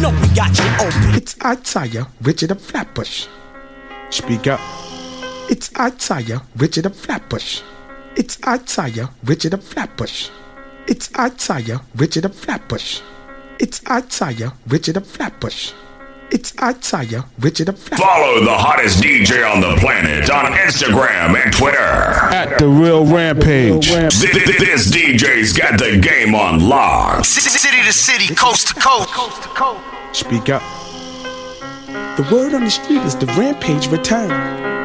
know we got you open. It's Isaiah, Richard of Flatbush. Speak up. It's Isaiah, Richard of Flatbush. It's Isaiah, Richard of Flatbush. It's Isaiah, Richard of Flatbush. It's Isaiah, Richard of Flatbush. It's Isaiah, Richard of Flatbush. Follow the hottest DJ on the planet on Instagram and Twitter. At The Real Rampage. This DJ's got the game on lock. City to city, coast to coast. Speak up. The word on the street is the Rampage return.